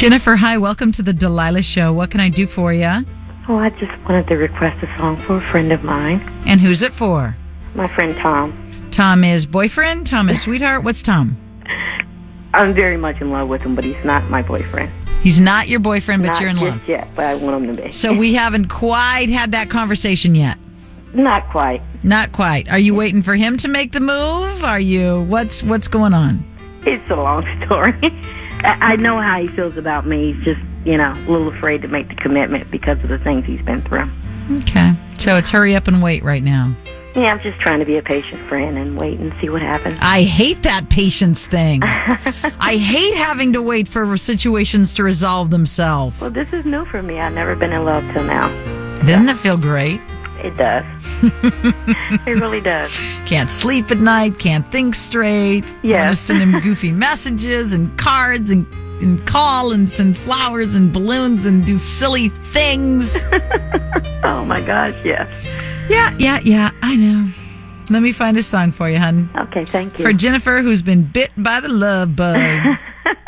Jennifer, hi. Welcome to the Delilah Show. What can I do for you? Oh, I just wanted to request a song for a friend of mine. And who's it for? My friend Tom. Tom is boyfriend? Tom is sweetheart? What's Tom? I'm very much in love with him, but he's not my boyfriend. He's not your boyfriend, but Not you're in just love. yet, but I want him to be. So we haven't quite had that conversation yet. Not quite. Not quite. Are you waiting for him to make the move? Are you? What's going on? It's a long story. I know how he feels about me. He's just, a little afraid to make the commitment because of the things he's been through. Okay. So it's hurry up and wait right now. Yeah, I'm just trying to be a patient friend and wait and see what happens. I hate that patience thing. I hate having to wait for situations to resolve themselves. Well, this is new for me. I've never been in love till now. Doesn't it feel great? It does. It really does. Can't sleep at night, can't think straight. Yes. Want to send him goofy messages and cards and call and send flowers and balloons and do silly things. Oh, my gosh, yes. Yeah, I know. Let me find a song for you, hon. Okay, thank you. For Jennifer, who's been bit by the love bug.